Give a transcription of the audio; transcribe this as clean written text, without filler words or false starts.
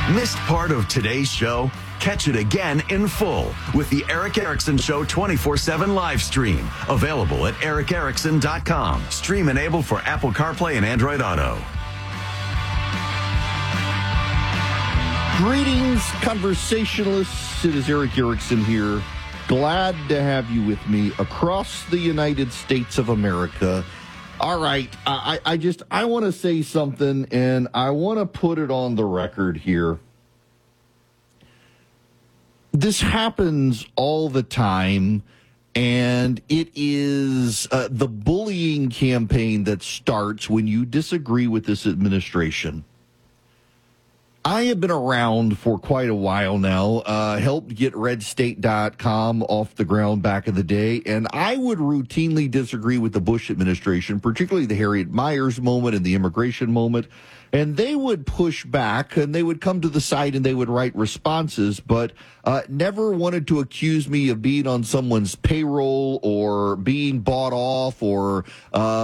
Missed part of today's show? Catch it again in full with the Eric Erickson Show 24/7 live stream. Available at ericerickson.com. Stream enabled for Apple CarPlay and Android Auto. Greetings, conversationalists. It is Eric Erickson here. Glad to have you with me across the United States of America. All right, I want to say something, and I want to put it on the record here. This happens all the time, and it is the bullying campaign that starts when you disagree with this administration. I have been around for quite a while now, helped get RedState.com off the ground back in the day, and I would routinely disagree with the Bush administration, particularly the Harriet Miers moment and the immigration moment, and they would push back, and they would come to the site, and they would write responses, but never wanted to accuse me of being on someone's payroll or being bought off or